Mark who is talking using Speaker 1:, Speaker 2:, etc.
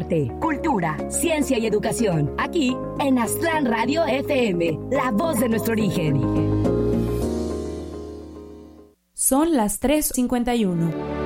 Speaker 1: arte, cultura, ciencia y educación. Aquí en Aztlán Radio FM, la voz de nuestro origen.
Speaker 2: Son las 3:51.